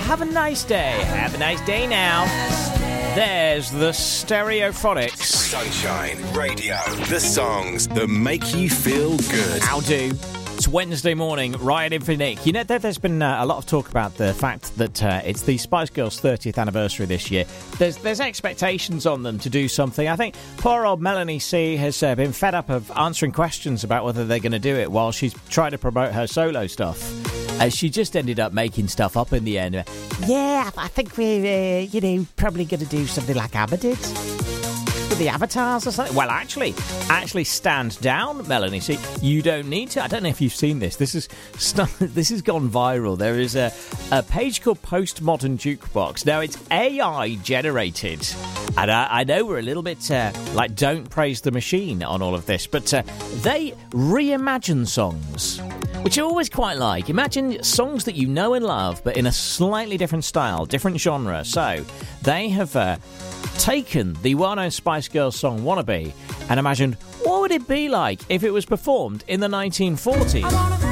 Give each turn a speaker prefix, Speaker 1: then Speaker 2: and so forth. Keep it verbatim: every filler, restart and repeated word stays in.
Speaker 1: have a nice day. Have a nice day now. There's the Stereophonics.
Speaker 2: Sunshine Radio. The songs that make you feel good.
Speaker 1: How do? It's Wednesday morning, Ryan in for Nick. You know, there, there's been uh, a lot of talk about the fact that uh, it's the Spice Girls' thirtieth anniversary this year. There's there's expectations on them to do something. I think poor old Melanie C has uh, been fed up of answering questions about whether they're going to do it while she's trying to promote her solo stuff. Uh, she just ended up making stuff up in the end. Yeah, I think we're, uh, you know, probably going to do something like ABBA did. With the avatars or something? Well, actually, actually stand down, Melanie. See, you don't need to. I don't know if you've seen this. This is this has gone viral. There is a, a page called Postmodern Jukebox. Now, it's A I generated. And I, I know we're a little bit, uh, like, don't praise the machine on all of this, but uh, they reimagine songs, which I always quite like. Imagine songs that you know and love, but in a slightly different style, different genre. So, they have uh, taken the well-known Spice Girls song Wannabe and imagined what would it be like if it was performed in the nineteen forties.